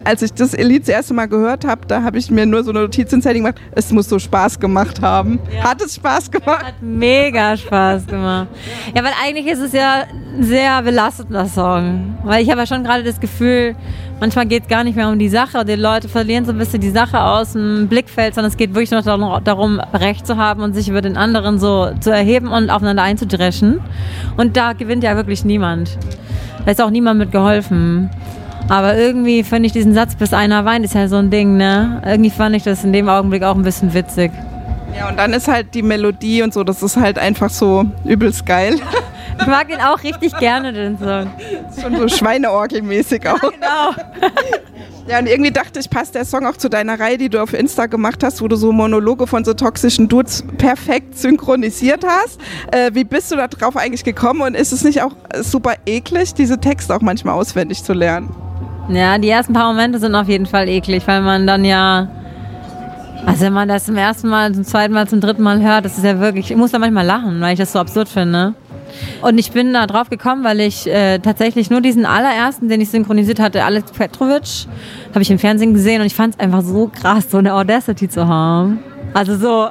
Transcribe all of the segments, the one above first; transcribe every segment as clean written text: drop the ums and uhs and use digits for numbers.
als ich das Lied das erste Mal gehört habe, da habe ich mir nur so eine Notiz ins Handy gemacht, es muss so Spaß gemacht haben. Ja. Hat es Spaß gemacht? Hat mega Spaß gemacht. Ja, weil eigentlich ist es ja ein sehr belastender Song. Weil ich habe ja schon gerade das Gefühl, manchmal geht es gar nicht mehr um die Sache. Die Leute verlieren so ein bisschen die Sache aus dem Blickfeld, sondern es geht wirklich noch darum, Recht zu haben und sich über den anderen so zu erheben und aufeinander einzudreschen. Und da gewinnt ja wirklich niemand. Da ist auch niemand mit geholfen. Aber irgendwie finde ich diesen Satz, bis einer weint, ist ja so ein Ding, ne? Irgendwie fand ich das in dem Augenblick auch ein bisschen witzig. Ja, und dann ist halt die Melodie und so, das ist halt einfach so übelst geil. Ich mag den auch richtig gerne, den Song. Schon so Schweineorgelmäßig auch. Ja, genau. Ja, und irgendwie dachte ich, passt der Song auch zu deiner Reihe, die du auf Insta gemacht hast, wo du so Monologe von so toxischen Dudes perfekt synchronisiert hast. Wie bist du da drauf eigentlich gekommen und ist es nicht auch super eklig, diese Texte auch manchmal auswendig zu lernen? Ja, die ersten paar Momente sind auf jeden Fall eklig, weil man dann ja, also wenn man das zum ersten Mal, zum zweiten Mal, zum dritten Mal hört, das ist ja wirklich, ich muss da manchmal lachen, weil ich das so absurd finde. Und ich bin da drauf gekommen, weil ich tatsächlich nur diesen allerersten, den ich synchronisiert hatte, Alex Petrovic, habe ich im Fernsehen gesehen und ich fand es einfach so krass, so eine Audacity zu haben. Also so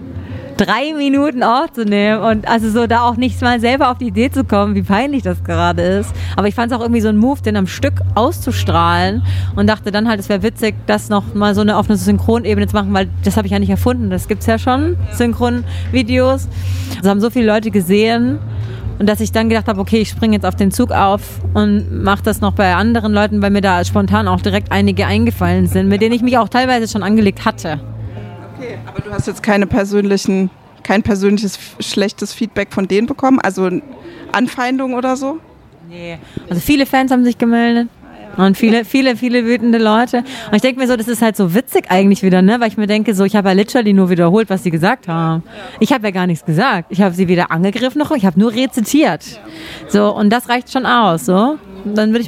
3 Minuten aufzunehmen und also so da auch nicht mal selber auf die Idee zu kommen, wie peinlich das gerade ist. Aber ich fand es auch irgendwie so ein Move, den am Stück auszustrahlen und dachte dann halt, es wäre witzig, das noch mal so auf eine Synchronebene zu machen, weil das habe ich ja nicht erfunden. Das gibt's ja schon, Synchronvideos. Das haben so viele Leute gesehen. Und dass ich dann gedacht habe, okay, ich springe jetzt auf den Zug auf und mache das noch bei anderen Leuten, weil mir da spontan auch direkt einige eingefallen sind, mit denen ich mich auch teilweise schon angelegt hatte. Okay, aber du hast jetzt kein persönliches schlechtes Feedback von denen bekommen? Also Anfeindungen oder so? Nee, also viele Fans haben sich gemeldet. Und viele wütende Leute. Und ich denke mir so, das ist halt so witzig eigentlich wieder, ne? Weil ich mir denke, so, ich habe ja literally nur wiederholt, was sie gesagt haben. Ich habe ja gar nichts gesagt. Ich habe sie weder angegriffen noch, ich habe nur rezitiert. So, und das reicht schon aus, so. Dann würde ich